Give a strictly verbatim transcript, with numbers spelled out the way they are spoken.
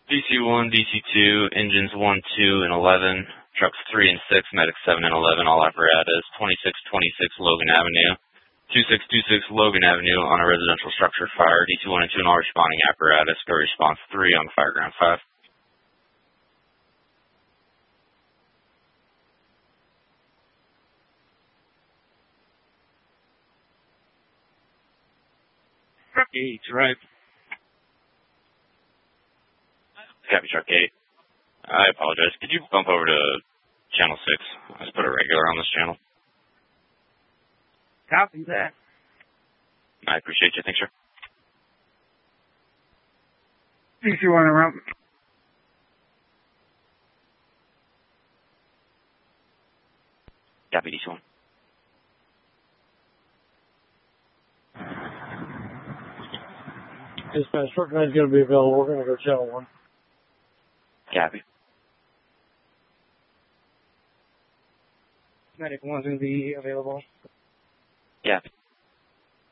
D C one, D C two, engines one, two, and eleven, trucks three and six, medics seven and eleven, all apparatus, twenty-six twenty-six Logan Avenue, two six two six Logan Avenue on a residential structure fire, D C one and two and all responding apparatus, go response three on fireground five. Truck eight, right. Copy, truck eight. I apologize. Could you bump over to channel six? I just put a regular on this channel. Copy that. I appreciate you. Thanks, sir. D C one around. Copy, D C one. Dispatch, truck nine's going to be available. We're going to go channel one. Copy. Medic one's going to be available. Copy.